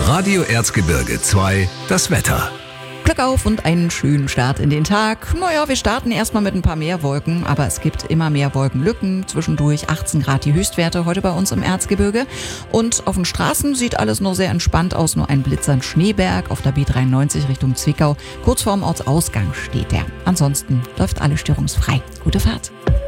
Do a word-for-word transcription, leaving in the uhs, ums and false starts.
Radio Erzgebirge zwei, das Wetter. Glück auf und einen schönen Start in den Tag. Naja, wir starten erstmal mit ein paar mehr Wolken, aber es gibt immer mehr Wolkenlücken. Zwischendurch achtzehn Grad die Höchstwerte heute bei uns im Erzgebirge. Und auf den Straßen sieht alles noch sehr entspannt aus. Nur ein blitzernd Schneeberg auf der B dreiundneunzig Richtung Zwickau. Kurz vorm Ortsausgang steht der. Ansonsten läuft alles störungsfrei. Gute Fahrt.